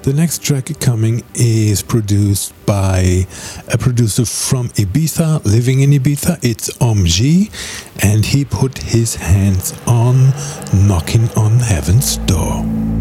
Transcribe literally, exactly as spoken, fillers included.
The next track coming is produced by a producer from Ibiza, living in Ibiza. It's Om G, and he put his hands on Knocking on Heaven's Door.